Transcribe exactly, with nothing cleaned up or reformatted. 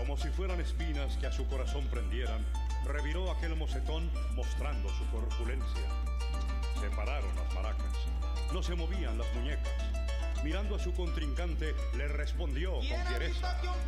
Como si fueran espinas que a su corazón prendieran, reviró aquel mocetón mostrando su corpulencia. Se pararon las maracas, no se movían las muñecas. Mirando a su contrincante, le respondió con fiereza: